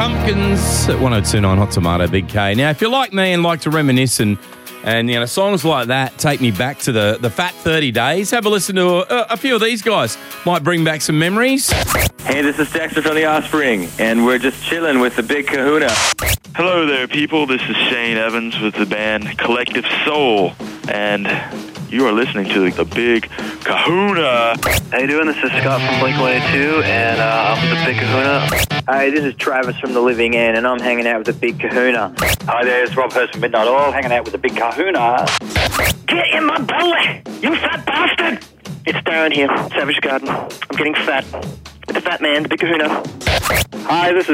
Pumpkins at 102.9 Hot Tomato, Big K. Now, if you're like me and like to reminisce and songs like that take me back to the Fat 30 days, have a listen to a few of these guys. Might bring back some memories. Hey, this is Dexter from The Offspring, and we're just chilling with the Big Kahuna. Hello there, people. This is Shane Evans with the band Collective Soul, and you are listening to the Big Kahuna. How you doing? This is Scott from Blink-182, and I'm with the Big Kahuna. Hey, this is Travis from The Living End, and I'm hanging out with the Big Kahuna. Hi there, it's Rob Hurst from Midnight Oil, hanging out with the Big Kahuna. Get in my belly, you fat bastard! It's Darren here, Savage Garden. I'm getting fat. With the fat man, the Big Kahuna. Hi, this is